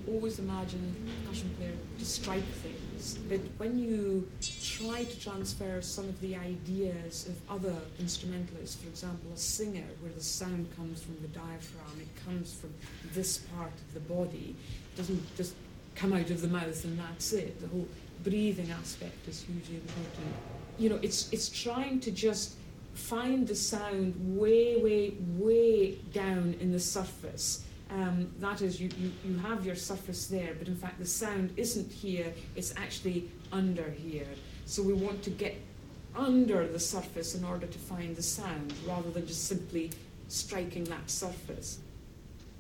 always imagine a percussion player to strike things, but when you try to transfer some of the ideas of other instrumentalists, for example, a singer, where the sound comes from the diaphragm, it comes from this part of the body, it doesn't just come out of the mouth and that's it. The whole breathing aspect is hugely important. You know, it's trying to just find the sound way down in the surface. That is, you have your surface there, but in fact the sound isn't here, it's actually under here. So we want to get under the surface in order to find the sound, rather than just simply striking that surface.